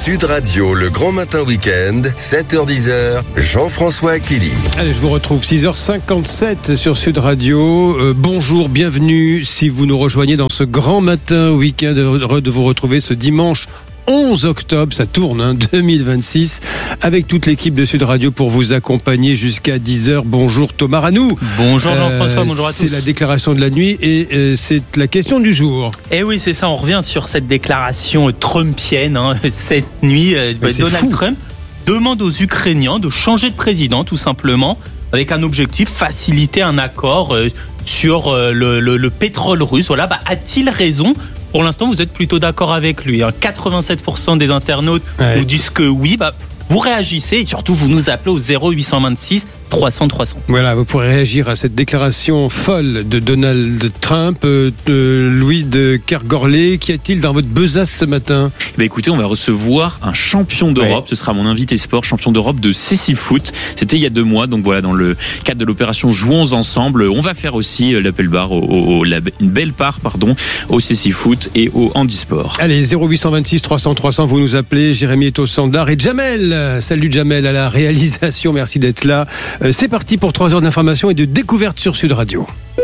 Sud Radio, le grand matin week-end, 7h-10h, Jean-François Achilly. Allez, je vous retrouve 6h57 sur Sud Radio. Bonjour, bienvenue si vous nous rejoignez dans ce grand matin week-end. Heureux de vous retrouver ce dimanche 11 octobre, ça tourne, 2026, avec toute l'équipe de Sud Radio pour vous accompagner jusqu'à 10h. Bonjour Thomas Ranou. Bonjour Jean-François, bonjour à tous. C'est la déclaration de la nuit et c'est la question du jour. Eh oui, c'est ça, on revient sur cette déclaration trumpienne, cette nuit. Donald Trump demande aux Ukrainiens de changer de président, tout simplement, avec un objectif, faciliter un accord sur le pétrole russe. Voilà, a-t-il raison ? Pour l'instant, vous êtes plutôt d'accord avec lui. 87% des internautes nous disent que oui. Vous réagissez et surtout, vous nous appelez au 0826 300 300. Voilà, vous pourrez réagir à cette déclaration folle de Donald Trump. Louis de Kergorlé, qu'y a-t-il dans votre besace ce matin ? Écoutez, on va recevoir un champion d'Europe. Ce sera mon invité sport, champion d'Europe de cécifoot. C'était il y a 2 mois. Donc voilà, dans le cadre de l'opération Jouons ensemble, on va faire aussi l'appel bar, une belle part, au cécifoot et au handisport. Allez, 0826 300 300, vous nous appelez. Jérémy est au standard et Jamel. Salut Jamel à la réalisation. Merci d'être là. C'est parti pour 3 heures d'information et de découverte sur Sud Radio.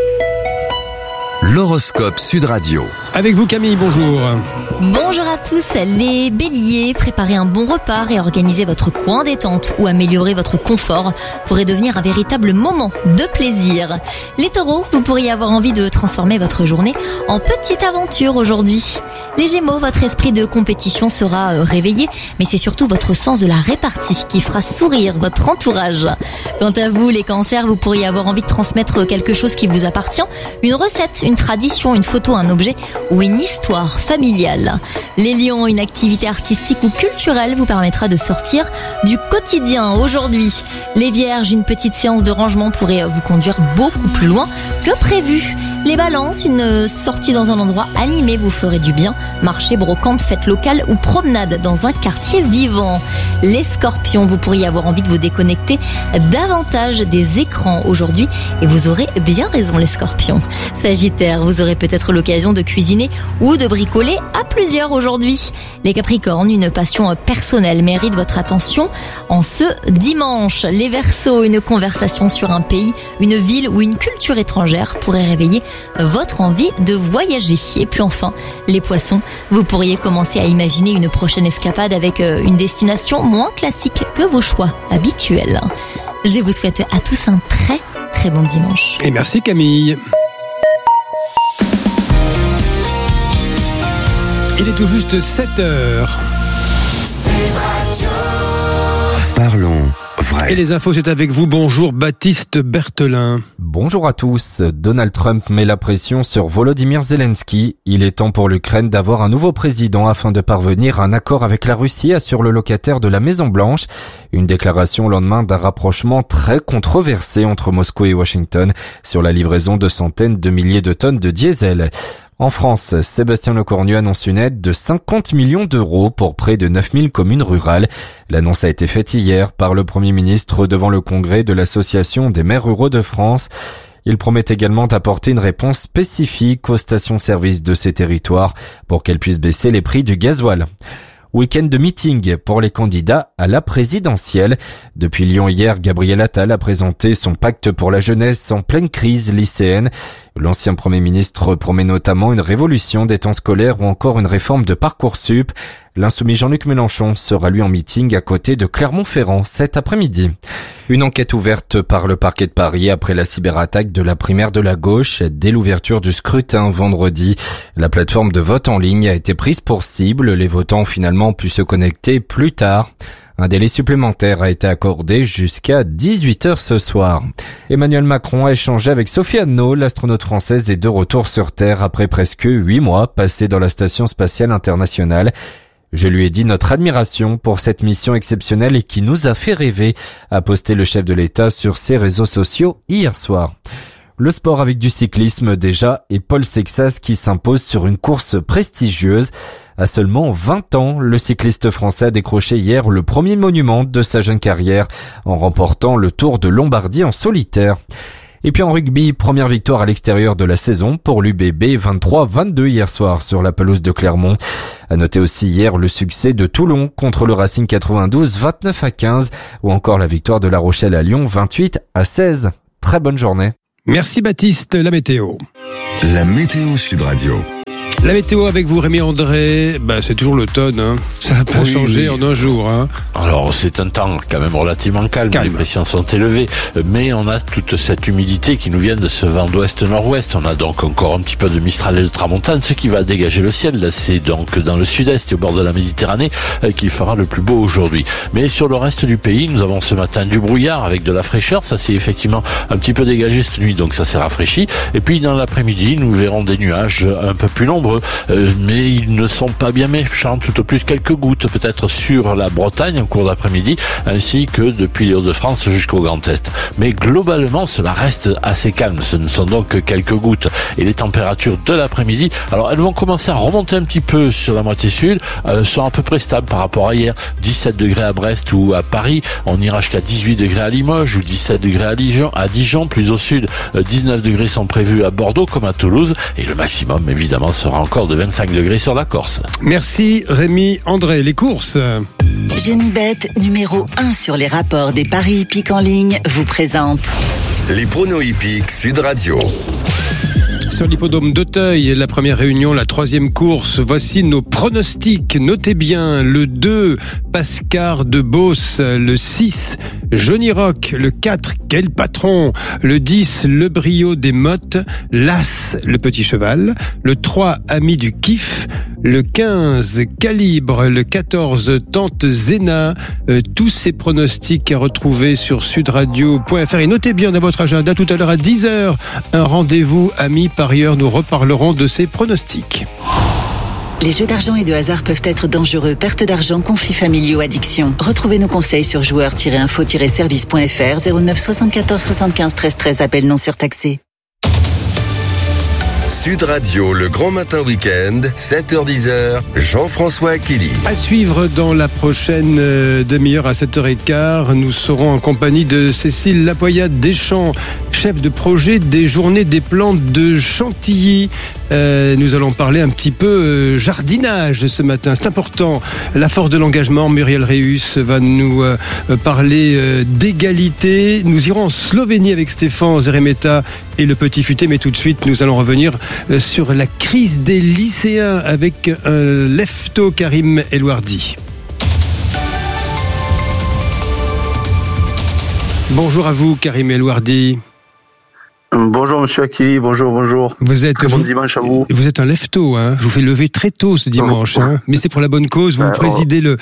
L'horoscope Sud Radio. Avec vous Camille, bonjour. Bonjour à tous, les béliers, préparez un bon repas et organisez votre coin détente ou améliorer votre confort pourrait devenir un véritable moment de plaisir. Les taureaux, vous pourriez avoir envie de transformer votre journée en petite aventure aujourd'hui. Les gémeaux, votre esprit de compétition sera réveillé, mais c'est surtout votre sens de la répartie qui fera sourire votre entourage. Quant à vous, les cancers, vous pourriez avoir envie de transmettre quelque chose qui vous appartient, une recette, une tradition, une photo, un objet ou une histoire familiale. Les lions, une activité artistique ou culturelle vous permettra de sortir du quotidien aujourd'hui. Les vierges, une petite séance de rangement pourrait vous conduire beaucoup plus loin que prévu. Les balances, une sortie dans un endroit animé vous ferait du bien. Marché, brocante, fête locale ou promenade dans un quartier vivant. Les scorpions, vous pourriez avoir envie de vous déconnecter davantage des écrans aujourd'hui et vous aurez bien raison les scorpions. Sagittaire, vous aurez peut-être l'occasion de cuisiner ou de bricoler à plusieurs aujourd'hui. Les capricornes, une passion personnelle mérite votre attention en ce dimanche. Les verseaux, une conversation sur un pays, une ville ou une culture étrangère pourrait réveiller votre envie de voyager. Et puis enfin, les poissons, vous pourriez commencer à imaginer une prochaine escapade avec une destination moins classique que vos choix habituels. Je vous souhaite à tous un très très bon dimanche. Et merci Camille. Il est tout juste 7h. Parlons vrai. Et les infos, c'est avec vous. Bonjour Baptiste Berthelin. Bonjour à tous. Donald Trump met la pression sur Volodymyr Zelensky. Il est temps pour l'Ukraine d'avoir un nouveau président afin de parvenir à un accord avec la Russie, assure le locataire de la Maison-Blanche. Une déclaration au lendemain d'un rapprochement très controversé entre Moscou et Washington sur la livraison de centaines de milliers de tonnes de diesel. En France, Sébastien Lecornu annonce une aide de 50 millions d'euros pour près de 9000 communes rurales. L'annonce a été faite hier par le Premier ministre devant le congrès de l'Association des maires ruraux de France. Il promet également d'apporter une réponse spécifique aux stations-service de ces territoires pour qu'elles puissent baisser les prix du gasoil. Week-end de meeting pour les candidats à la présidentielle. Depuis Lyon hier, Gabriel Attal a présenté son pacte pour la jeunesse en pleine crise lycéenne. L'ancien Premier ministre promet notamment une révolution des temps scolaires ou encore une réforme de Parcoursup. L'insoumis Jean-Luc Mélenchon sera lui en meeting à côté de Clermont-Ferrand cet après-midi. Une enquête ouverte par le parquet de Paris après la cyberattaque de la primaire de la gauche. Dès l'ouverture du scrutin vendredi, la plateforme de vote en ligne a été prise pour cible. Les votants ont finalement pu se connecter plus tard. Un délai supplémentaire a été accordé jusqu'à 18h ce soir. Emmanuel Macron a échangé avec Sophie Anneau, l'astronaute française est de retour sur Terre après presque 8 mois passés dans la Station spatiale internationale. Je lui ai dit notre admiration pour cette mission exceptionnelle et qui nous a fait rêver, a posté le chef de l'État sur ses réseaux sociaux hier soir. Le sport avec du cyclisme déjà et Paul Sexas qui s'impose sur une course prestigieuse. À seulement 20 ans, le cycliste français a décroché hier le premier monument de sa jeune carrière en remportant le Tour de Lombardie en solitaire. Et puis en rugby, première victoire à l'extérieur de la saison pour l'UBB, 23-22 hier soir sur la pelouse de Clermont. À noter aussi hier le succès de Toulon contre le Racing 92, 29-15, ou encore la victoire de La Rochelle à Lyon, 28-16. Très bonne journée. Merci Baptiste, la météo. La météo Sud Radio. La météo avec vous, Rémi André, c'est toujours l'automne, hein. Ça n'a pas changé en un jour, hein. Alors, c'est un temps quand même relativement calme. Les pressions sont élevées, mais on a toute cette humidité qui nous vient de ce vent d'ouest-nord-ouest. On a donc encore un petit peu de Mistral et de Tramontane, ce qui va dégager le ciel. Là, c'est donc dans le sud-est et au bord de la Méditerranée qu'il fera le plus beau aujourd'hui. Mais sur le reste du pays, nous avons ce matin du brouillard avec de la fraîcheur. Ça s'est effectivement un petit peu dégagé cette nuit, donc ça s'est rafraîchi. Et puis, dans l'après-midi, nous verrons des nuages un peu plus nombreux. Mais ils ne sont pas bien méchants, tout au plus quelques gouttes peut-être sur la Bretagne en cours d'après-midi, ainsi que depuis les Hauts-de-France jusqu'au Grand Est. Mais globalement, cela reste assez calme, ce ne sont donc que quelques gouttes. Et les températures de l'après-midi, alors elles vont commencer à remonter un petit peu sur la moitié sud, sont à peu près stables par rapport à hier. 17 degrés à Brest ou à Paris, on ira jusqu'à 18 degrés à Limoges ou 17 degrés à Dijon, plus au sud, 19 degrés sont prévus à Bordeaux comme à Toulouse, et le maximum évidemment sera encore de 25 degrés sur la Corse. Merci Rémi André. Les courses. Genibet, numéro 1 sur les rapports des paris hippiques en ligne, vous présente Les pronos hippiques Sud Radio. Sur l'hippodrome d'Auteuil, la première réunion, la troisième course. Voici nos pronostics. Notez bien le 2, Pascar de Beauce. Le 6, Johnny Rock. Le 4, Quel Patron. Le 10, Le Brio des Mottes. L'As, le Petit Cheval. Le 3, Ami du Kiff. Le 15, Calibre. Le 14, Tante Zéna. Tous ces pronostics à retrouver sur sudradio.fr. Et notez bien dans votre agenda, tout à l'heure à 10h, un rendez-vous amis parieurs. Nous reparlerons de ces pronostics. Les jeux d'argent et de hasard peuvent être dangereux. Perte d'argent, conflits familiaux, addiction. Retrouvez nos conseils sur joueurs-info-service.fr 09 74 75 13 13. Appel non surtaxé. Sud Radio, le grand matin week-end, 7h-10h, Jean-François Akili. À suivre dans la prochaine demi-heure à 7h15, nous serons en compagnie de Cécile Lapoyade-Deschamps, chef de projet des Journées des plantes de Chantilly. Nous allons parler un petit peu jardinage ce matin, c'est important. La force de l'engagement, Muriel Reus va nous parler d'égalité. Nous irons en Slovénie avec Stéphane Zeremeta et le Petit Futé, mais tout de suite nous allons revenir sur la crise des lycéens avec un lefto, Karim Elouardi. Bonjour à vous, Karim Elouardi. Bonjour Monsieur Akili, bonjour. Vous êtes bon dimanche à vous. Vous êtes un lefto, hein. Je vous fais lever très tôt ce dimanche, hein. Mais c'est pour la bonne cause. Vous présidez le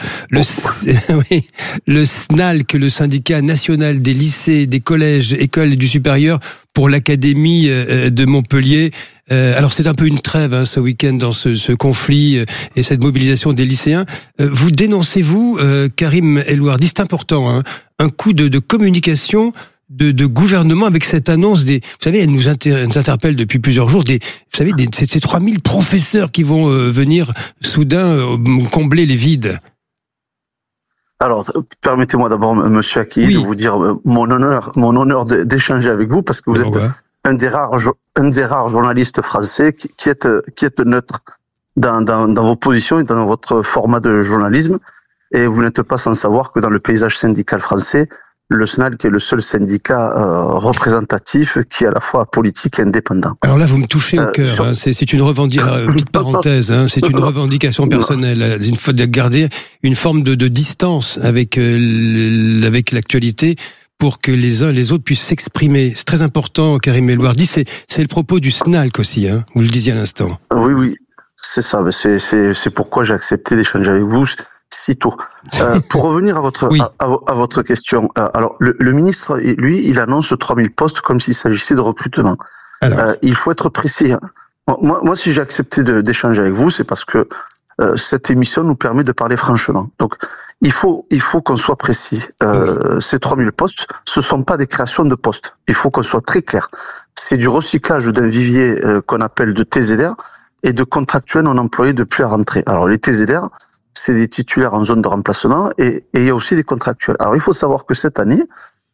SNALC, le syndicat national des lycées, des collèges, écoles et du supérieur pour l'académie de Montpellier. Alors c'est un peu une trêve, hein, ce week-end dans ce conflit et cette mobilisation des lycéens. Vous dénoncez-vous, Karim Elouardi, c'est important, hein, un coup de communication de gouvernement avec cette annonce des, vous savez, elle nous interpelle depuis plusieurs jours, ces 3000 professeurs qui vont venir soudain combler les vides. Alors, permettez-moi d'abord, Monsieur Akili, de vous dire mon honneur d'échanger avec vous, parce que vous êtes un des rares journalistes français qui êtes neutre dans vos positions et dans votre format de journalisme, et vous n'êtes pas sans savoir que dans le paysage syndical français, le SNALC est le seul syndicat représentatif qui est à la fois politique et indépendant. Alors là, vous me touchez au cœur. Hein, c'est une revendication, petite parenthèse, hein, c'est une revendication personnelle. Il faut garder une forme de distance avec l'actualité pour que les uns et les autres puissent s'exprimer. C'est très important, Karim Elouardi. C'est le propos du SNALC aussi, hein, vous le disiez à l'instant. Oui, c'est ça. C'est pourquoi j'ai accepté d'échanger avec vous si tôt. Pour revenir à votre question, alors le ministre, lui, il annonce 3000 postes comme s'il s'agissait de recrutement. Il faut être précis. Hein. Moi, si j'ai accepté d'échanger avec vous, c'est parce que cette émission nous permet de parler franchement. Donc, il faut qu'on soit précis. Ces 3000 postes, ce sont pas des créations de postes. Il faut qu'on soit très clair. C'est du recyclage d'un vivier qu'on appelle de TZR et de contractuels non employés depuis la rentrée. Alors, les TZR, c'est des titulaires en zone de remplacement et il y a aussi des contractuels. Alors, il faut savoir que cette année,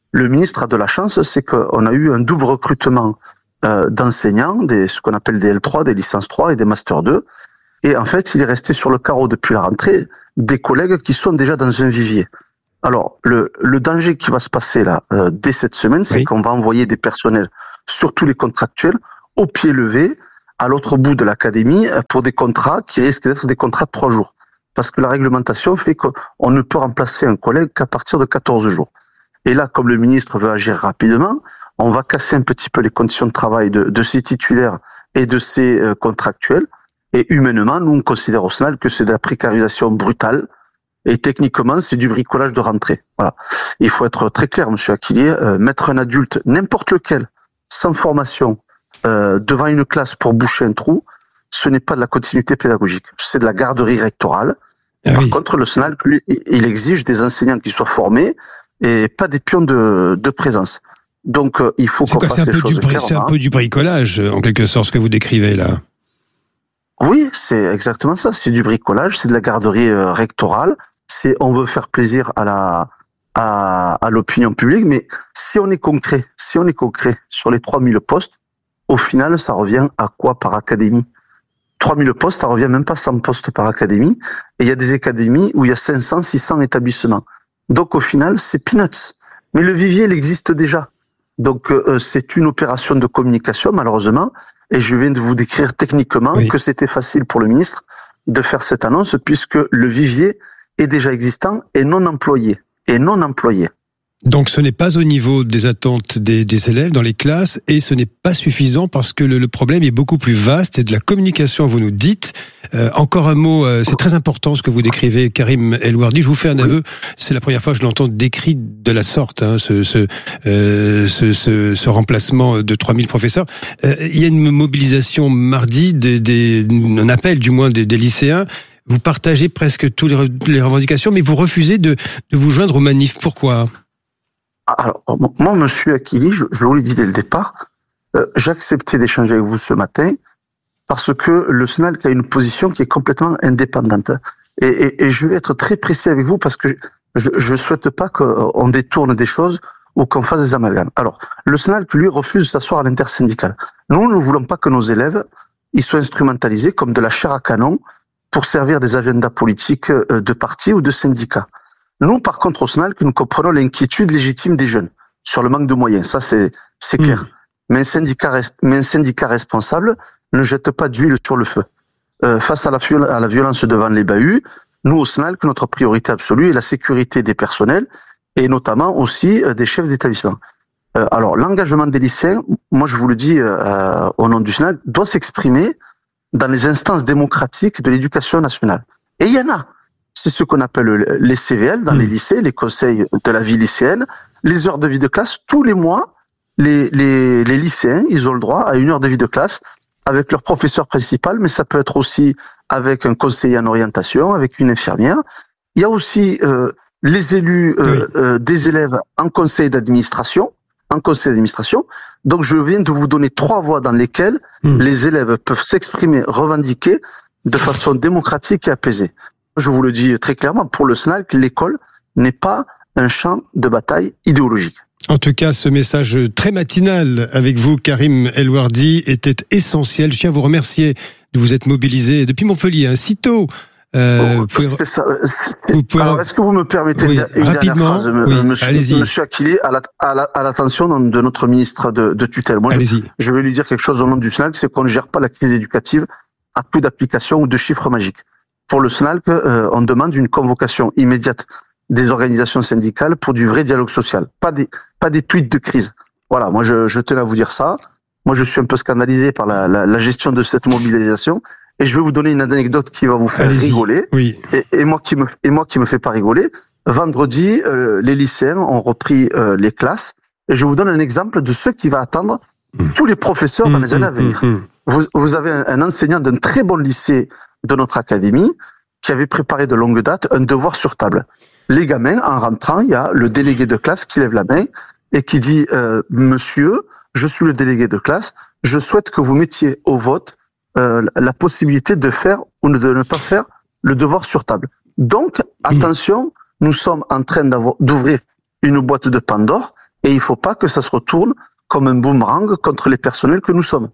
Le ministre a de la chance, c'est qu'on a eu un double recrutement d'enseignants, ce qu'on appelle des L3, des licences 3 et des Master 2. Et en fait, il est resté sur le carreau depuis la rentrée des collègues qui sont déjà dans un vivier. Alors, le danger qui va se passer là, dès cette semaine, c'est qu'on va envoyer des personnels, surtout les contractuels, au pied levé, à l'autre bout de l'académie, pour des contrats qui risquent d'être des contrats de 3 jours. Parce que la réglementation fait qu'on ne peut remplacer un collègue qu'à partir de 14 jours. Et là, comme le ministre veut agir rapidement, on va casser un petit peu les conditions de travail de ces titulaires et de ces contractuels. Et humainement, nous, on considère au SNAL que c'est de la précarisation brutale. Et techniquement, c'est du bricolage de rentrée. Voilà. Il faut être très clair, monsieur Aquilier, mettre un adulte, n'importe lequel, sans formation, devant une classe pour boucher un trou, ce n'est pas de la continuité pédagogique. C'est de la garderie rectorale. Par contre, le SNAL, lui, il exige des enseignants qui soient formés et pas des pions de présence. Donc, il faut qu'on fasse les choses clairement. C'est un peu du bricolage, en quelque sorte, ce que vous décrivez là. Oui, c'est exactement ça. C'est du bricolage, c'est de la garderie rectorale. On veut faire plaisir à l'opinion publique, mais si on est concret sur les 3000 postes, au final, ça revient à quoi par académie? 3000 postes, ça revient même pas 100 postes par académie. Et il y a des académies où il y a 500, 600 établissements. Donc au final, c'est peanuts. Mais le vivier, il existe déjà. Donc c'est une opération de communication, malheureusement. Et je viens de vous décrire techniquement que c'était facile pour le ministre de faire cette annonce puisque le vivier est déjà existant et non employé. Donc ce n'est pas au niveau des attentes des élèves dans les classes et ce n'est pas suffisant parce que le problème est beaucoup plus vaste, c'est de la communication, vous nous dites. Encore un mot, c'est très important ce que vous décrivez, Karim El-Ouardi. Je vous fais un aveu, c'est la première fois que je l'entends décrit de la sorte, ce remplacement de 3000 professeurs. Il y a une mobilisation mardi, un appel du moins des lycéens. Vous partagez presque toutes les revendications, mais vous refusez de vous joindre aux manifs. Pourquoi ? Alors, moi, monsieur Aquili, je vous l'ai dit dès le départ, j'ai accepté d'échanger avec vous ce matin parce que le SNAL a une position qui est complètement indépendante. Et je vais être très précis avec vous parce que je souhaite pas qu'on détourne des choses ou qu'on fasse des amalgames. Alors, le SNAL, lui, refuse de s'asseoir à l'intersyndicale. Nous ne voulons pas que nos élèves ils soient instrumentalisés comme de la chair à canon pour servir des agendas politiques de partis ou de syndicats. Nous, par contre, au SNAL, nous comprenons l'inquiétude légitime des jeunes sur le manque de moyens. Ça, c'est clair. Mais un syndicat responsable ne jette pas d'huile sur le feu. Face à la violence devant les bahuts, nous, au SNAL, notre priorité absolue est la sécurité des personnels et notamment aussi des chefs d'établissement. Alors, l'engagement des lycéens, moi, je vous le dis au nom du SNAL, doit s'exprimer dans les instances démocratiques de l'éducation nationale. Et il y en a. C'est ce qu'on appelle les CVL dans les lycées, les conseils de la vie lycéenne, les heures de vie de classe. Tous les mois, les lycéens, ils ont le droit à une heure de vie de classe avec leur professeur principal, mais ça peut être aussi avec un conseiller en orientation, avec une infirmière. Il y a aussi les élus des élèves en conseil d'administration. Donc je viens de vous donner 3 voies dans lesquelles les élèves peuvent s'exprimer, revendiquer de façon démocratique et apaisée. Je vous le dis très clairement, pour le SNAL, l'école n'est pas un champ de bataille idéologique. En tout cas, ce message très matinal avec vous, Karim El-Ouardi, était essentiel. Je tiens à vous remercier de vous être mobilisé depuis Montpellier, si tôt. Alors, est-ce que vous me permettez une dernière phrase, monsieur Aquilier, à l'attention de notre ministre de tutelle. Moi, je vais lui dire quelque chose au nom du SNAL, c'est qu'on ne gère pas la crise éducative à coup d'application ou de chiffres magiques. Pour le SNAL, on demande une convocation immédiate des organisations syndicales pour du vrai dialogue social, pas des tweets de crise. Voilà, moi je tenais à vous dire ça. Moi, je suis un peu scandalisé par la gestion de cette mobilisation. Et je vais vous donner une anecdote qui va vous faire rigoler. Oui. Et moi qui me fait pas rigoler. Vendredi, les lycéens ont repris les classes. Et je vous donne un exemple de ce qui va attendre tous les professeurs dans les années à venir. Vous avez un enseignant d'un très bon lycée de notre académie qui avait préparé de longue date un devoir sur table. Les gamins, en rentrant, il y a le délégué de classe qui lève la main et qui dit Monsieur, je suis le délégué de classe, je souhaite que vous mettiez au vote la possibilité de faire ou de ne pas faire le devoir sur table. Donc, attention, nous sommes en train d'ouvrir une boîte de Pandore Et il ne faut pas que ça se retourne comme un boomerang contre les personnels que nous sommes.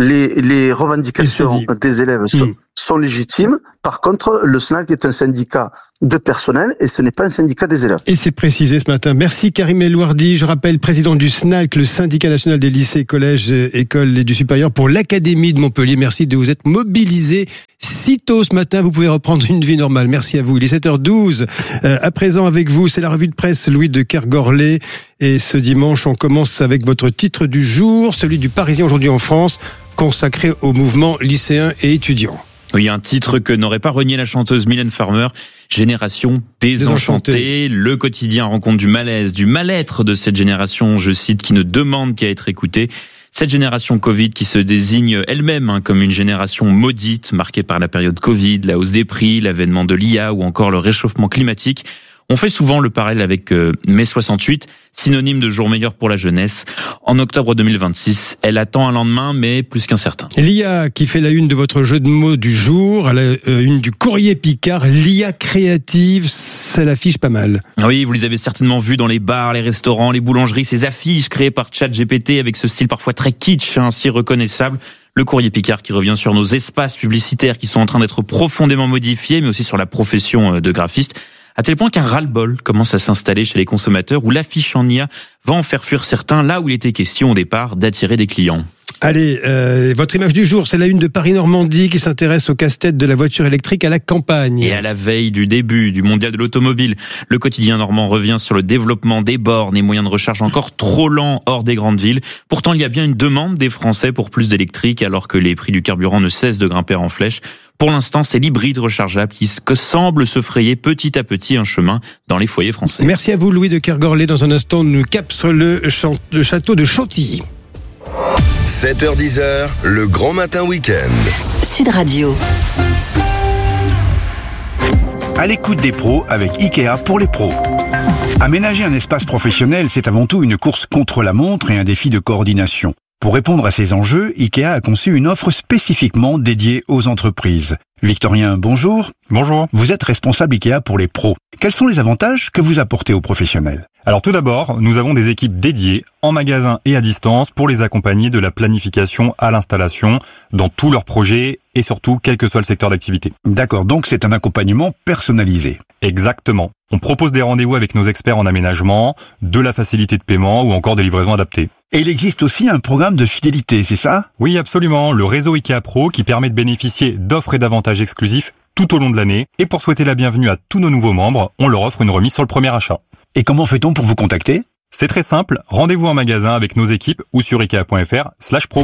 Les revendications des élèves sont légitimes. Par contre, le SNAC est un syndicat de personnel et ce n'est pas un syndicat des élèves. Et c'est précisé ce matin. Merci Karim Elouardi. Je rappelle, président du SNAC, le syndicat national des lycées, collèges, écoles et du supérieur pour l'Académie de Montpellier. Merci de vous être mobilisé si tôt ce matin. Vous pouvez reprendre une vie normale. Merci à vous. Il est 7h12. À présent avec vous, c'est la revue de presse Louis de Kergorlé. Et ce dimanche, on commence avec votre titre du jour, celui du Parisien aujourd'hui en France, consacré au mouvement lycéen et étudiant. Oui, un titre que n'aurait pas renié la chanteuse Mylène Farmer, Génération désenchantée. Le quotidien rend compte du malaise, du mal-être de cette génération, je cite, qui ne demande qu'à être écoutée. Cette génération Covid qui se désigne elle-même comme une génération maudite, marquée par la période Covid, la hausse des prix, l'avènement de l'IA ou encore le réchauffement climatique. On fait souvent le parallèle avec mai 68, synonyme de jour meilleur pour la jeunesse. En octobre 2026, elle attend un lendemain, mais plus qu'incertain. L'IA qui fait la une de votre jeu de mots du jour, à la une du Courrier Picard, l'IA créative, ça l'affiche pas mal. Oui, vous les avez certainement vus dans les bars, les restaurants, les boulangeries, ces affiches créées par ChatGPT avec ce style parfois très kitsch, si reconnaissable. Le Courrier Picard qui revient sur nos espaces publicitaires qui sont en train d'être profondément modifiés, mais aussi sur la profession de graphiste. À tel point qu'un ras-le-bol commence à s'installer chez les consommateurs où l'affiche en IA va en faire fuir certains, là où il était question au départ d'attirer des clients. Allez, votre image du jour, c'est la une de Paris-Normandie qui s'intéresse au casse-tête de la voiture électrique à la campagne. Et à la veille du début du mondial de l'automobile, le quotidien normand revient sur le développement des bornes et moyens de recharge encore trop lents hors des grandes villes. Pourtant, il y a bien une demande des Français pour plus d'électrique alors que les prix du carburant ne cessent de grimper en flèche. Pour l'instant, c'est l'hybride rechargeable qui semble se frayer petit à petit un chemin dans les foyers français. Merci à vous, Louis de Kergorlé. Dans un instant, nous cap sur le château de Chantilly. 7h10, le grand matin week-end. Sud Radio. À l'écoute des pros avec Ikea pour les pros. Aménager un espace professionnel, c'est avant tout une course contre la montre et un défi de coordination. Pour répondre à ces enjeux, Ikea a conçu une offre spécifiquement dédiée aux entreprises. Victorien, bonjour. Bonjour. Vous êtes responsable Ikea pour les pros. Quels sont les avantages que vous apportez aux professionnels ? Alors tout d'abord, nous avons des équipes dédiées en magasin et à distance pour les accompagner de la planification à l'installation dans tous leurs projets et surtout quel que soit le secteur d'activité. D'accord, donc c'est un accompagnement personnalisé. Exactement. On propose des rendez-vous avec nos experts en aménagement, de la facilité de paiement ou encore des livraisons adaptées. Et il existe aussi un programme de fidélité, c'est ça ? Oui, absolument. Le réseau Ikea Pro qui permet de bénéficier d'offres et d'avantages exclusifs tout au long de l'année. Et pour souhaiter la bienvenue à tous nos nouveaux membres, on leur offre une remise sur le premier achat. Et comment fait-on pour vous contacter ? C'est très simple. Rendez-vous en magasin avec nos équipes ou sur ikea.fr/pro.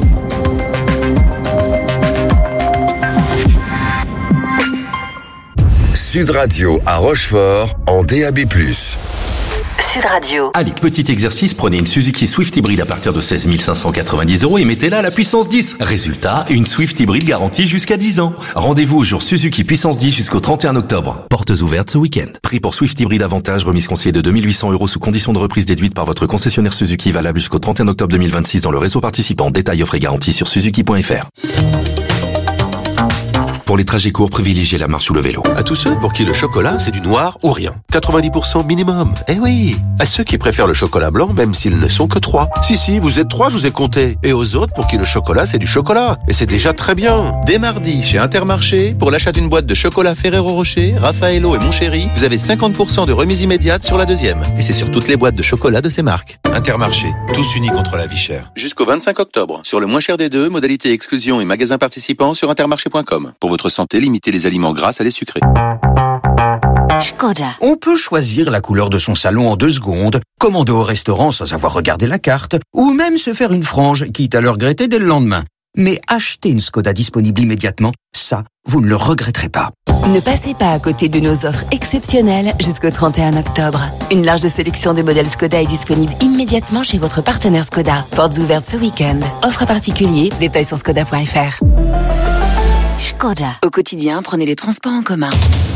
Sud Radio à Rochefort en DAB+. Sud Radio. Allez, petit exercice, prenez une Suzuki Swift hybride à partir de 16 590 € et mettez-la à la puissance 10. Résultat, une Swift hybride garantie jusqu'à 10 ans. Rendez-vous au jour Suzuki puissance 10 jusqu'au 31 octobre. Portes ouvertes ce week-end. Prix pour Swift hybride avantage, remise conseillée de 2 800 € sous condition de reprise déduite par votre concessionnaire Suzuki, valable jusqu'au 31 octobre 2026 dans le réseau participant. Détails, offres et garanties sur suzuki.fr. Pour les trajets courts, privilégiez la marche ou le vélo. À tous ceux pour qui le chocolat, c'est du noir ou rien. 90% minimum. Eh oui. À ceux qui préfèrent le chocolat blanc, même s'ils ne sont que 3. Si, vous êtes 3, je vous ai compté. Et aux autres pour qui le chocolat, c'est du chocolat. Et c'est déjà très bien. Dès mardi, chez Intermarché, pour l'achat d'une boîte de chocolat Ferrero Rocher, Raffaello et Montchéri, vous avez 50% de remise immédiate sur la deuxième. Et c'est sur toutes les boîtes de chocolat de ces marques. Intermarché, tous unis contre la vie chère. Jusqu'au 25 octobre. Sur le moins cher des deux, modalité exclusion et magasins participants sur intermarché.com. Pour votre santé, limitez les aliments gras à les sucrés. Škoda. On peut choisir la couleur de son salon en 2 secondes, commander au restaurant sans avoir regardé la carte, ou même se faire une frange, quitte à le regretter dès le lendemain. Mais acheter une Škoda disponible immédiatement, ça, vous ne le regretterez pas. Ne passez pas à côté de nos offres exceptionnelles jusqu'au 31 octobre. Une large sélection de modèles Škoda est disponible immédiatement chez votre partenaire Škoda. Portes ouvertes ce week-end. Offre à particulier, détails sur škoda.fr. Škoda. Au quotidien, prenez les transports en commun.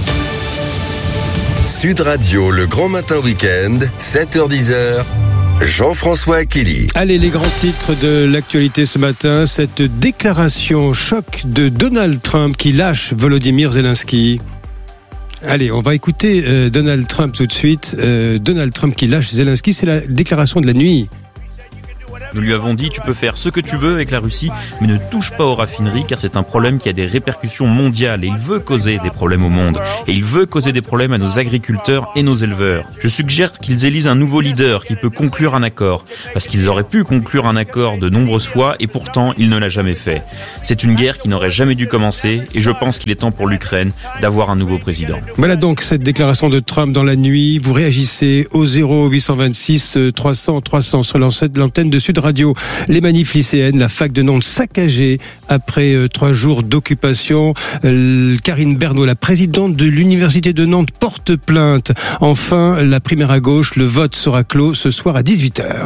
Sud Radio, le grand matin week-end, 7h10, Jean-François Akili. Allez, les grands titres de l'actualité ce matin, cette déclaration choc de Donald Trump qui lâche Volodymyr Zelensky. Allez, on va écouter Donald Trump tout de suite. Donald Trump qui lâche Zelensky, c'est la déclaration de la nuit. Nous lui avons dit, tu peux faire ce que tu veux avec la Russie, mais ne touche pas aux raffineries, car c'est un problème qui a des répercussions mondiales, et il veut causer des problèmes au monde. Et il veut causer des problèmes à nos agriculteurs et nos éleveurs. Je suggère qu'ils élisent un nouveau leader qui peut conclure un accord, parce qu'ils auraient pu conclure un accord de nombreuses fois, et pourtant il ne l'a jamais fait. C'est une guerre qui n'aurait jamais dû commencer, et je pense qu'il est temps pour l'Ukraine d'avoir un nouveau président. Voilà donc cette déclaration de Trump dans la nuit. Vous réagissez au 0826 300 300 sur l'antenne de Sud Radio. Les manifs lycéennes, la fac de Nantes saccagée après 3 jours d'occupation. Karine Bernot, la présidente de l'université de Nantes, porte plainte. Enfin, la primaire à gauche, le vote sera clos ce soir à 18h.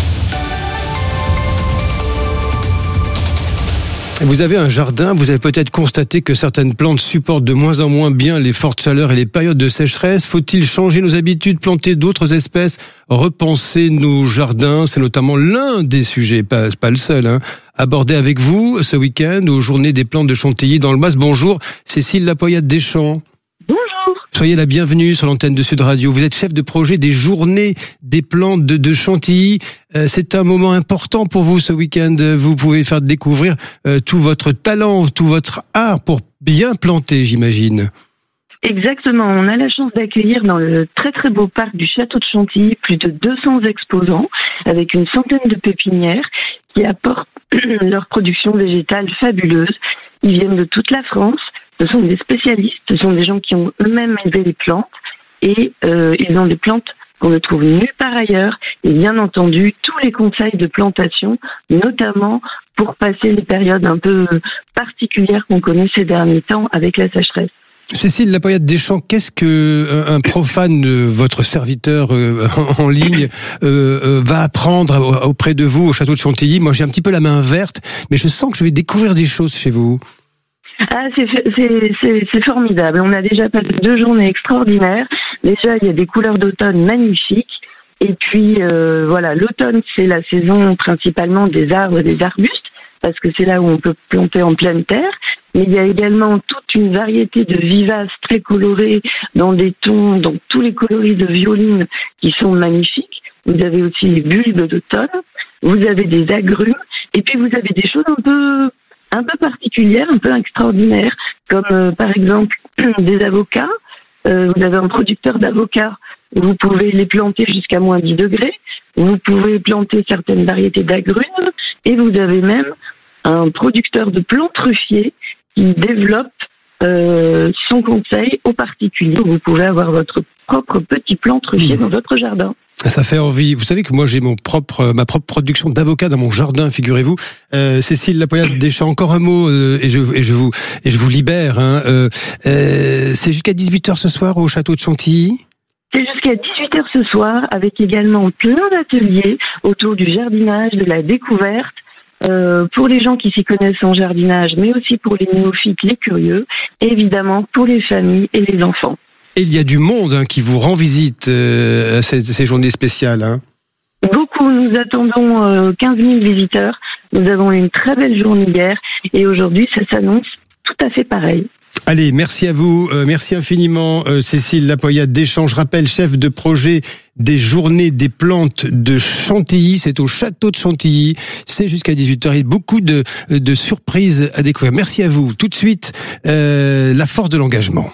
Vous avez un jardin, vous avez peut-être constaté que certaines plantes supportent de moins en moins bien les fortes chaleurs et les périodes de sécheresse. Faut-il changer nos habitudes, planter d'autres espèces, repenser nos jardins? C'est notamment l'un des sujets, pas le seul, abordé avec vous ce week-end aux Journées des plantes de Chantilly dans le Mas. Bonjour, Cécile Lapoyade-Deschamps. Soyez la bienvenue sur l'antenne de Sud Radio. Vous êtes chef de projet des Journées des plantes de Chantilly. C'est un moment important pour vous ce week-end. Vous pouvez faire découvrir tout votre talent, tout votre art pour bien planter, j'imagine. Exactement. On a la chance d'accueillir dans le très très beau parc du Château de Chantilly plus de 200 exposants avec une centaine de pépinières qui apportent leur production végétale fabuleuse. Ils viennent de toute la France. Ce sont des spécialistes, ce sont des gens qui ont eux-mêmes élevé les plantes et ils ont des plantes qu'on ne trouve nulle part ailleurs et bien entendu tous les conseils de plantation, notamment pour passer les périodes un peu particulières qu'on connaît ces derniers temps avec la sécheresse. Cécile Lapoyade-Deschamps, qu'est-ce que un profane, votre serviteur en ligne, va apprendre auprès de vous au Château de Chantilly? Moi j'ai un petit peu la main verte, mais je sens que je vais découvrir des choses chez vous. Ah, c'est formidable. On a déjà passé 2 journées extraordinaires. Déjà, il y a des couleurs d'automne magnifiques. Et puis, voilà, l'automne, c'est la saison principalement des arbres et des arbustes, parce que c'est là où on peut planter en pleine terre. Mais il y a également toute une variété de vivaces très colorées dans des tons, dans tous les coloris de violine qui sont magnifiques. Vous avez aussi les bulbes d'automne. Vous avez des agrumes. Et puis, vous avez des choses un peu particulières, un peu extraordinaires, comme par exemple des avocats. Vous avez un producteur d'avocats, vous pouvez les planter jusqu'à moins 10 degrés, vous pouvez planter certaines variétés d'agrumes, et vous avez même un producteur de plants truffiers qui développe son conseil aux particuliers. Vous pouvez avoir votre propre petit plant truffier dans votre jardin. Ça fait envie. Vous savez que moi j'ai ma propre production d'avocats dans mon jardin, figurez-vous. Cécile Lapoyade-Deschamps, encore un mot et je vous libère. C'est jusqu'à 18h ce soir au Château de Chantilly. C'est jusqu'à 18h ce soir, avec également plein d'ateliers autour du jardinage, de la découverte. Pour les gens qui s'y connaissent en jardinage, mais aussi pour les néophytes, les curieux, et évidemment pour les familles et les enfants. Et il y a du monde qui vous rend visite à ces journées spéciales. Beaucoup, nous attendons 15 000 visiteurs. Nous avons eu une très belle journée hier et aujourd'hui ça s'annonce tout à fait pareil. Allez, merci à vous, merci infiniment Cécile Lapoyade-Deschamps. Je rappelle, chef de projet des Journées des plantes de Chantilly, c'est au Château de Chantilly, c'est jusqu'à 18h, il y a beaucoup de surprises à découvrir. Merci à vous. Tout de suite, la force de l'engagement.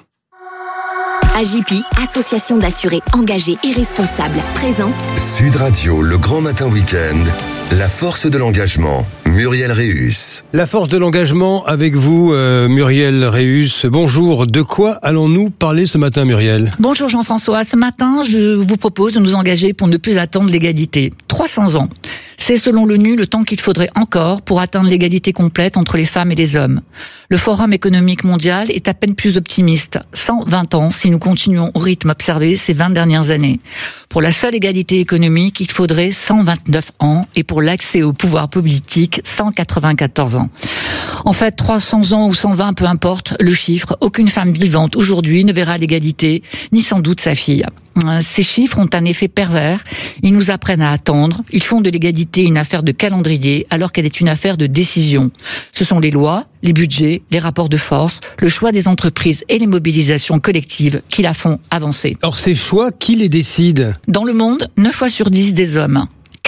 AJP, association d'assurés engagés et responsables, présente Sud Radio, le grand matin week-end, la force de l'engagement, Muriel Réus. La force de l'engagement avec vous, Muriel Réus. Bonjour, de quoi allons-nous parler ce matin, Muriel? Bonjour Jean-François, ce matin je vous propose de nous engager pour ne plus attendre l'égalité. 300 ans. C'est selon l'ONU le temps qu'il faudrait encore pour atteindre l'égalité complète entre les femmes et les hommes. Le Forum économique mondial est à peine plus optimiste. 120 ans si nous continuons au rythme observé ces 20 dernières années. Pour la seule égalité économique, il faudrait 129 ans et pour l'accès au pouvoir politique, 194 ans. En fait, 300 ans ou 120, peu importe le chiffre, aucune femme vivante aujourd'hui ne verra l'égalité, ni sans doute sa fille. Ces chiffres ont un effet pervers. Ils nous apprennent à attendre. Ils font de l'égalité une affaire de calendrier alors qu'elle est une affaire de décision. Ce sont les lois, les budgets, les rapports de force, le choix des entreprises et les mobilisations collectives qui la font avancer. Or, ces choix, qui les décide ? Dans le monde, 9 fois sur 10 des hommes.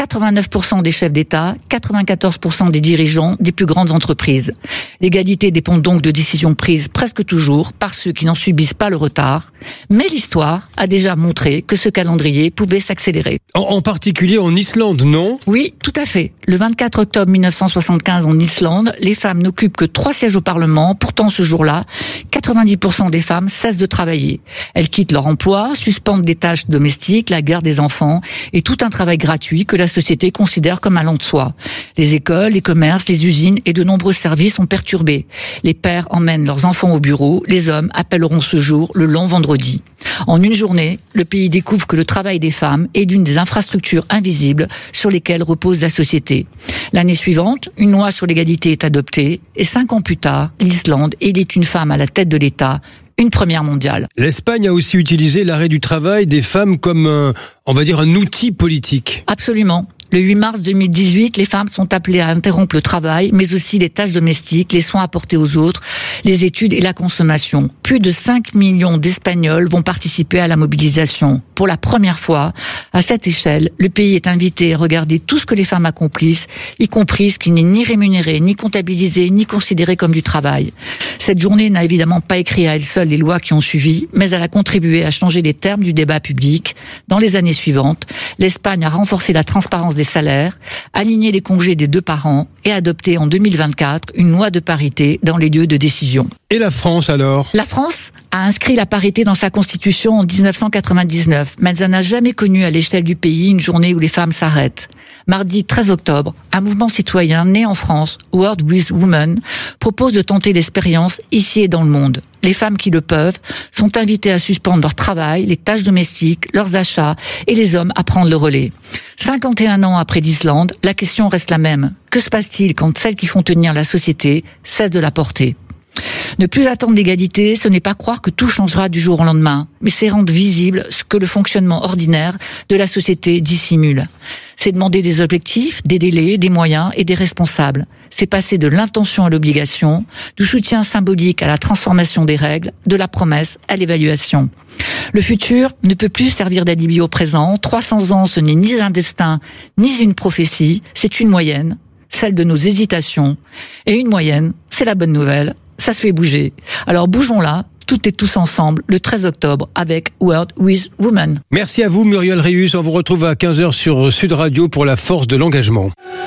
89% des chefs d'État, 94% des dirigeants des plus grandes entreprises. L'égalité dépend donc de décisions prises presque toujours par ceux qui n'en subissent pas le retard. Mais l'histoire a déjà montré que ce calendrier pouvait s'accélérer. En particulier en Islande, non ? Oui, tout à fait. Le 24 octobre 1975 en Islande, les femmes n'occupent que 3 sièges au Parlement. Pourtant, ce jour-là, 90% des femmes cessent de travailler. Elles quittent leur emploi, suspendent des tâches domestiques, la garde des enfants et tout un travail gratuit que la société considère comme allant de soi. Les écoles, les commerces, les usines et de nombreux services sont perturbés. Les pères emmènent leurs enfants au bureau, les hommes appelleront ce jour le long vendredi. En une journée, le pays découvre que le travail des femmes est l'une des infrastructures invisibles sur lesquelles repose la société. L'année suivante, une loi sur l'égalité est adoptée et 5 ans plus tard, l'Islande élit une femme à la tête de l'État, une première mondiale. L'Espagne a aussi utilisé l'arrêt du travail des femmes comme un outil politique. Absolument. Le 8 mars 2018, les femmes sont appelées à interrompre le travail, mais aussi les tâches domestiques, les soins apportés aux autres, les études et la consommation. Plus de 5 millions d'Espagnols vont participer à la mobilisation. Pour la première fois, à cette échelle, le pays est invité à regarder tout ce que les femmes accomplissent, y compris ce qui n'est ni rémunéré, ni comptabilisé, ni considéré comme du travail. Cette journée n'a évidemment pas écrit à elle seule les lois qui ont suivi, mais elle a contribué à changer les termes du débat public. Dans les années suivantes, l'Espagne a renforcé la transparence des salaires, aligné les congés des 2 parents et adopté en 2024 une loi de parité dans les lieux de décision. Et la France alors ? La France a inscrit la parité dans sa constitution en 1999, mais elle n'a jamais connu à l'échelle du pays une journée où les femmes s'arrêtent. Mardi 13 octobre, un mouvement citoyen né en France, World with Women, propose de tenter l'expérience ici et dans le monde. Les femmes qui le peuvent sont invitées à suspendre leur travail, les tâches domestiques, leurs achats et les hommes à prendre le relais. 51 ans après l'Islande, la question reste la même. Que se passe-t-il quand celles qui font tenir la société cessent de la porter ? Ne plus attendre l'égalité, ce n'est pas croire que tout changera du jour au lendemain, mais c'est rendre visible ce que le fonctionnement ordinaire de la société dissimule. C'est demander des objectifs, des délais, des moyens et des responsables. C'est passer de l'intention à l'obligation, du soutien symbolique à la transformation des règles, de la promesse à l'évaluation. Le futur ne peut plus servir d'alibi au présent. 300 ans, ce n'est ni un destin, ni une prophétie, c'est une moyenne, celle de nos hésitations. Et une moyenne, c'est la bonne nouvelle. Ça se fait bouger. Alors bougeons là, toutes et tous ensemble, le 13 octobre avec World with Women. Merci à vous Muriel Réus, on vous retrouve à 15h sur Sud Radio pour la force de l'engagement.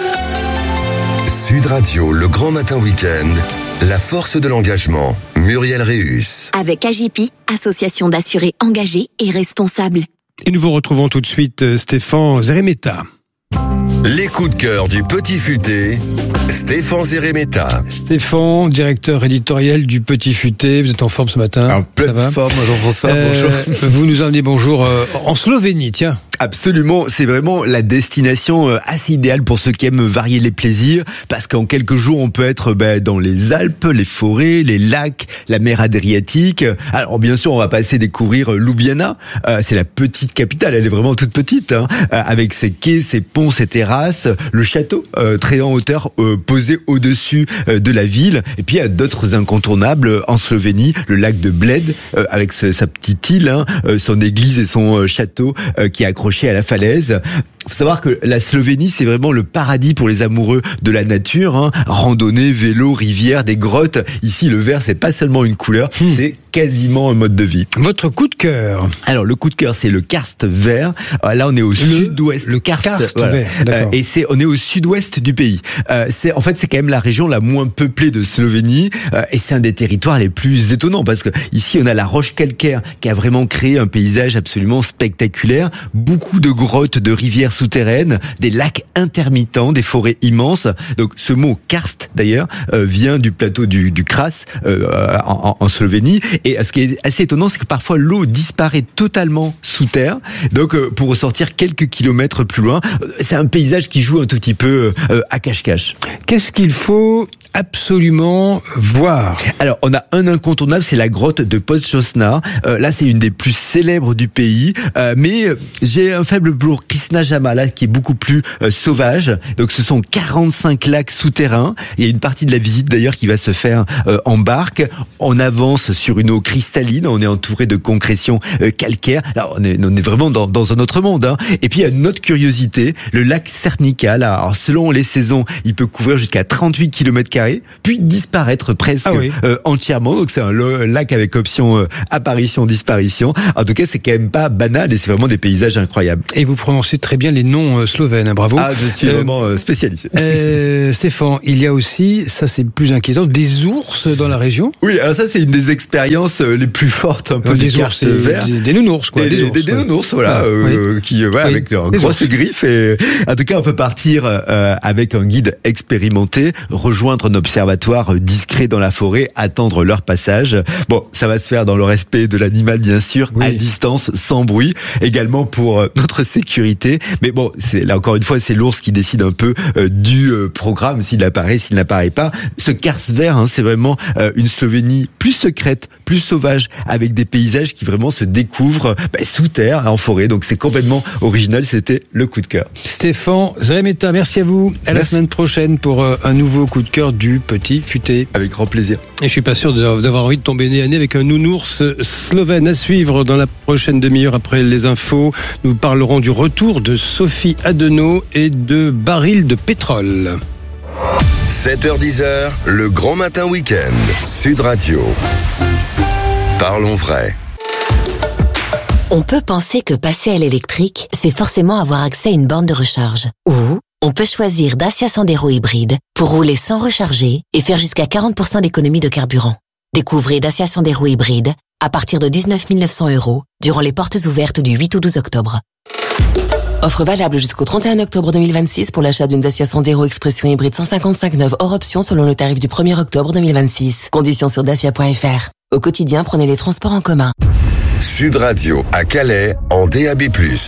Sud Radio, le grand matin week-end, la force de l'engagement, Muriel Réus. Avec AJPI, association d'assurés engagés et responsables. Et nous vous retrouvons tout de suite Stéphane Zeremeta. Les coups de cœur du Petit Futé, Stéphane Zeremeta. Stéphane, directeur éditorial du Petit Futé, vous êtes en forme ce matin ? En pleine forme, Jean-François, bonjour. Vous nous emmenez bonjour en Slovénie, tiens. Absolument, c'est vraiment la destination assez idéale pour ceux qui aiment varier les plaisirs, parce qu'en quelques jours, on peut être dans les Alpes, les forêts, les lacs, la mer Adriatique. Alors bien sûr, on va passer découvrir Ljubljana, c'est la petite capitale, elle est vraiment toute petite, avec ses quais, ses ponts, ses terrasses, le château très en hauteur posé au-dessus de la ville, et puis il y a d'autres incontournables en Slovénie, le lac de Bled, avec sa petite île, son église et son château qui est accroché à la falaise. Faut savoir que la Slovénie, c'est vraiment le paradis pour les amoureux de la nature, randonnée, vélo, rivière, des grottes. Ici, le vert, c'est pas seulement une couleur, c'est quasiment un mode de vie. Votre coup de cœur? Alors, le coup de cœur, c'est le karst vert. Là, on est au sud-ouest. Le karst vert, d'accord. Et on est au sud-ouest du pays. C'est quand même la région la moins peuplée de Slovénie, et c'est un des territoires les plus étonnants, parce que ici, on a la roche calcaire qui a vraiment créé un paysage absolument spectaculaire. Beaucoup de grottes, de rivières souterraines, des lacs intermittents, des forêts immenses. Donc ce mot karst d'ailleurs vient du plateau du Kras en Slovénie. Et ce qui est assez étonnant, c'est que parfois l'eau disparaît totalement sous terre. Donc pour ressortir quelques kilomètres plus loin, c'est un paysage qui joue un tout petit peu à cache-cache. Qu'est-ce qu'il faut absolument voir? Alors, on a un incontournable, c'est la grotte de Podchosna. Là, c'est une des plus célèbres du pays. Mais j'ai un faible pour Krishna Jamala, qui est beaucoup plus sauvage. Donc, ce sont 45 lacs souterrains. Il y a une partie de la visite, d'ailleurs, qui va se faire en barque. On avance sur une eau cristalline. On est entouré de concrétions calcaires. Alors, on est vraiment dans un autre monde. Hein. Et puis, il y a une autre curiosité, le lac Cernica. Là, alors, selon les saisons, il peut couvrir jusqu'à 38 km², puis disparaître presque entièrement. Donc, c'est un lac avec option apparition-disparition. En tout cas, c'est quand même pas banal et c'est vraiment des paysages incroyables. Et vous prononcez très bien les noms slovènes, hein, bravo. Ah, je suis vraiment spécialisé. Stéphane, il y a aussi, ça c'est plus inquiétant, des ours dans la région? Oui, alors ça c'est une des expériences les plus fortes un peu des ours, des nounours quoi. Des nounours, voilà, qui avec leurs grosses griffes. Et en tout cas, on peut partir avec un guide expérimenté, rejoindre un observatoire discret dans la forêt, attendre leur passage. Bon, ça va se faire dans le respect de l'animal bien sûr, à distance, sans bruit, également pour notre sécurité. Mais bon, là encore une fois, c'est l'ours qui décide un peu du programme, s'il apparaît, s'il n'apparaît pas. Ce Karsvert, c'est vraiment une Slovénie plus secrète, plus sauvage, avec des paysages qui vraiment se découvrent sous terre, en forêt. Donc c'est complètement original, c'était le coup de cœur. Stéphane Zremeta, merci à vous. À la semaine prochaine pour un nouveau coup de cœur du Petit Futé. Avec grand plaisir. Et je suis pas sûr d'avoir envie de tomber nez à nez avec un nounours slovène. À suivre dans la prochaine demi-heure après les infos. Nous parlerons du retour de Sophie Adenau et de barils de pétrole. 7h-10h, le grand matin week-end. Sud Radio. Parlons vrai. On peut penser que passer à l'électrique, c'est forcément avoir accès à une borne de recharge. Ou on peut choisir Dacia Sandero hybride pour rouler sans recharger et faire jusqu'à 40% d'économie de carburant. Découvrez Dacia Sandero hybride à partir de 19 900 € durant les portes ouvertes du 8 au 12 octobre. Offre valable jusqu'au 31 octobre 2026 pour l'achat d'une Dacia Sandero Expression hybride 155 neuve hors option selon le tarif du 1er octobre 2026. Conditions sur dacia.fr. Au quotidien, prenez les transports en commun. Sud Radio à Calais en DAB+.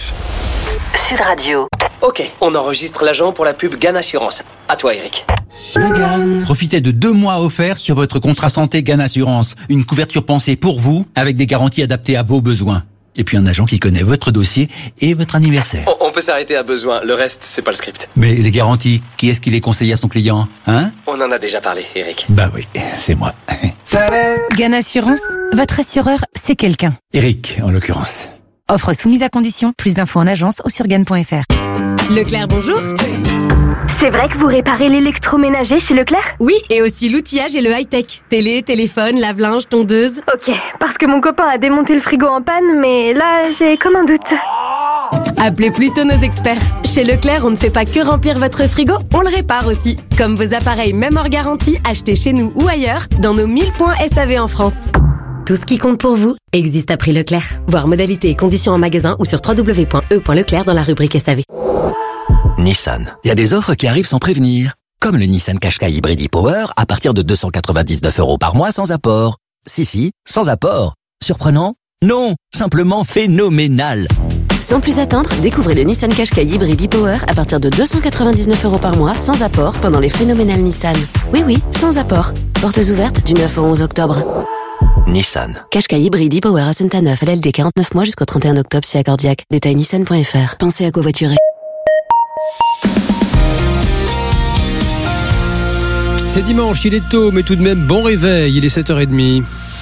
Sud Radio. Ok, on enregistre l'agent pour la pub GAN Assurance. À toi, Eric. Profitez de 2 mois offerts sur votre contrat santé GAN Assurance. Une couverture pensée pour vous, avec des garanties adaptées à vos besoins. Et puis un agent qui connaît votre dossier et votre anniversaire. On peut s'arrêter à besoin, le reste, c'est pas le script. Mais les garanties, qui est-ce qui les conseille à son client, hein? On en a déjà parlé, Eric. Bah oui, c'est moi. GAN Assurance, votre assureur, c'est quelqu'un. Eric, en l'occurrence. Offre soumise à condition, plus d'infos en agence ou sur GAN.fr. Leclerc, bonjour. C'est vrai que vous réparez l'électroménager chez Leclerc? Oui, et aussi l'outillage et le high-tech. Télé, téléphone, lave-linge, tondeuse. Ok, parce que mon copain a démonté le frigo en panne, mais là, j'ai comme un doute. Appelez plutôt nos experts. Chez Leclerc, on ne fait pas que remplir votre frigo, on le répare aussi. Comme vos appareils, même hors garantie, achetés chez nous ou ailleurs, dans nos 1000 points SAV en France. Tout ce qui compte pour vous existe à prix Leclerc. Voir modalités et conditions en magasin ou sur www.e.leclerc dans la rubrique SAV. Nissan. Il y a des offres qui arrivent sans prévenir. Comme le Nissan Qashqai Hybrid e-Power à partir de 299 € par mois sans apport. Si, sans apport. Surprenant? Non, simplement phénoménal. Sans plus attendre, découvrez le Nissan Qashqai Hybrid e-Power à partir de 299 € par mois sans apport pendant les phénoménales Nissan. Oui, sans apport. Portes ouvertes du 9 au 11 octobre. Nissan. Qashqai Hybrid e-Power à Saint-Neuf, LLD 49 mois jusqu'au 31 octobre si accordiaque. Détail nissan.fr. Pensez à covoiturer. C'est dimanche, il est tôt, mais tout de même bon réveil, il est 7h30.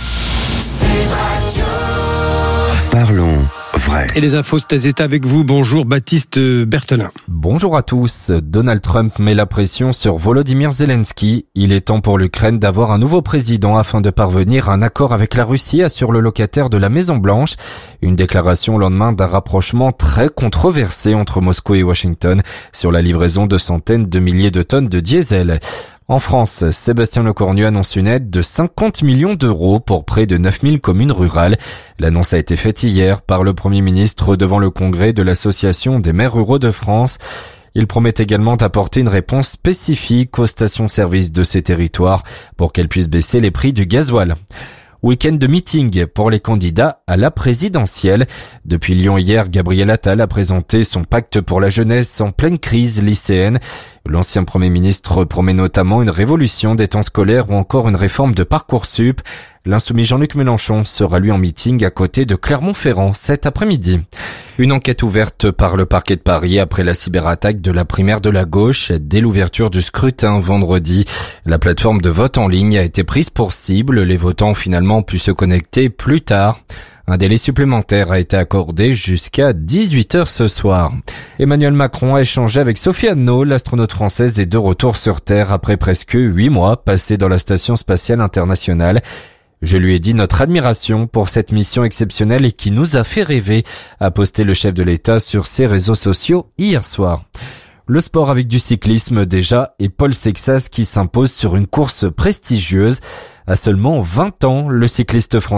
Parlons vrai. Et les infos, c'est avec vous. Bonjour Baptiste Berthelin. Bonjour à tous. Donald Trump met la pression sur Volodymyr Zelensky. Il est temps pour l'Ukraine d'avoir un nouveau président afin de parvenir à un accord avec la Russie, assure le locataire de la Maison Blanche. Une déclaration au lendemain d'un rapprochement très controversé entre Moscou et Washington sur la livraison de centaines de milliers de tonnes de diesel. En France, Sébastien Lecornu annonce une aide de 50 millions d'euros pour près de 9000 communes rurales. L'annonce a été faite hier par le Premier ministre devant le congrès de l'Association des maires ruraux de France. Il promet également d'apporter une réponse spécifique aux stations-service de ces territoires pour qu'elles puissent baisser les prix du gasoil. Week-end de meeting pour les candidats à la présidentielle. Depuis Lyon hier, Gabriel Attal a présenté son pacte pour la jeunesse en pleine crise lycéenne. L'ancien Premier ministre promet notamment une révolution des temps scolaires ou encore une réforme de Parcoursup. L'insoumis Jean-Luc Mélenchon sera lui en meeting à côté de Clermont-Ferrand cet après-midi. Une enquête ouverte par le parquet de Paris après la cyberattaque de la primaire de la gauche dès l'ouverture du scrutin vendredi. La plateforme de vote en ligne a été prise pour cible. Les votants ont finalement pu se connecter plus tard. Un délai supplémentaire a été accordé jusqu'à 18h ce soir. Emmanuel Macron a échangé avec Sophie Anneau, l'astronaute française est de retour sur Terre après presque 8 mois passés dans la Station spatiale internationale. Je lui ai dit notre admiration pour cette mission exceptionnelle et qui nous a fait rêver, a posté le chef de l'État sur ses réseaux sociaux hier soir. Le sport avec du cyclisme déjà et Paul Sexas qui s'impose sur une course prestigieuse. À seulement 20 ans, le cycliste français